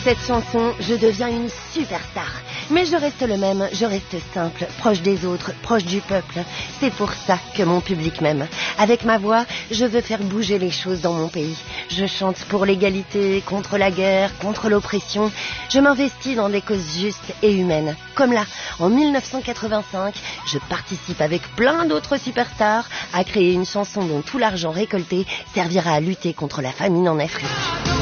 cette chanson, je deviens une superstar. Mais je reste le même, je reste simple, proche des autres, proche du peuple. C'est pour ça que mon public m'aime. Avec ma voix, je veux faire bouger les choses dans mon pays. Je chante pour l'égalité, contre la guerre, contre l'oppression. Je m'investis dans des causes justes et humaines. Comme là, en 1985, je participe avec plein d'autres superstars à créer une chanson dont tout l'argent récolté servira à lutter contre la famine en Afrique.